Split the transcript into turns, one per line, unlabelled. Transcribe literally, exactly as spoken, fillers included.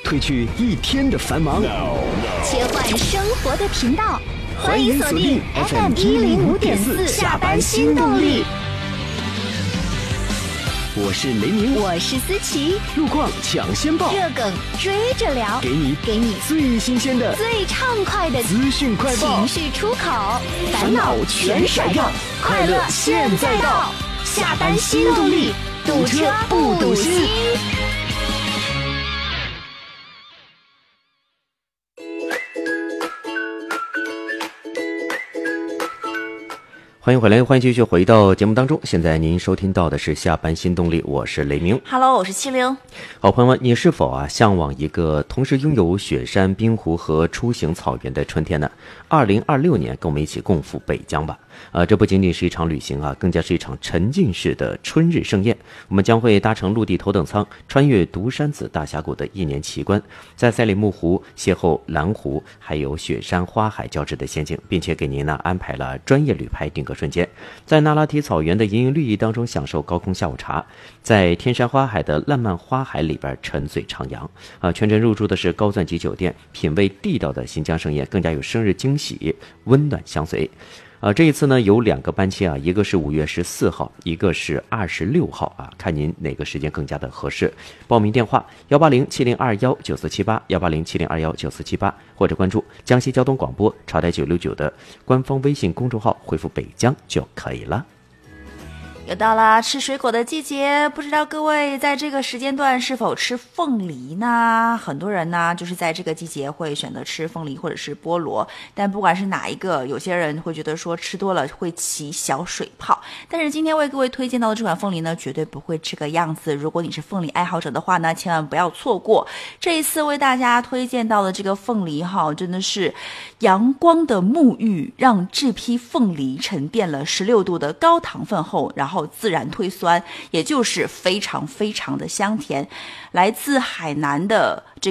褪去一天的繁忙，
切换生活的频道，欢迎锁定 F M 一零五点四下班新动力。
我是雷鸣，
我是思琪，
路况抢先报，
热梗追着聊，
给你
给你
最新鲜的、
最畅快的
资讯快报，
情绪出口，烦恼全甩掉，快乐现在到，下班新动力，堵车不堵心。
欢迎回来，欢迎继续回到节目当中。现在您收听到的是下班新动力，我是雷鸣。
Hello， 我是七零。
好朋友们，你是否啊向往一个同时拥有雪山、冰湖和出行草原的春天呢？二零二六年，跟我们一起共赴北疆吧。呃，这不仅仅是一场旅行啊，更加是一场沉浸式的春日盛宴。我们将会搭乘陆地头等舱，穿越独山子大峡谷的一年奇观，在赛里木湖邂逅蓝湖，还有雪山花海交织的仙境，并且给您呢安排了专业旅拍定格瞬间，在那拉提草原的莹莹绿意当中享受高空下午茶，在天山花海的烂漫花海里边沉醉徜徉。啊，全程入住的是高钻级酒店，品味地道的新疆盛宴，更加有生日惊喜，温暖相随。呃，这一次呢有两个班期啊，一个是五月十四号，一个是二十六号啊，看您哪个时间更加的合适。报名电话幺八零七零二幺九四七八幺八零七零二幺九四七八，或者关注江西交通广播朝代九六九的官方微信公众号，回复北疆就可以了。
又到了吃水果的季节，不知道各位在这个时间段是否吃凤梨呢？很多人呢就是在这个季节会选择吃凤梨或者是菠萝，但不管是哪一个，有些人会觉得说吃多了会起小水泡。但是今天为各位推荐到的这款凤梨呢，绝对不会这个样子。如果你是凤梨爱好者的话呢，千万不要错过这一次为大家推荐到的这个凤梨哈，真的是阳光的沐浴，让这批凤梨沉淀了十六度的高糖分后，然后自然推酸，也就是非常非常的香甜。来自海南的这